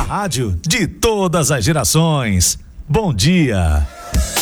A rádio de todas as gerações. Bom dia.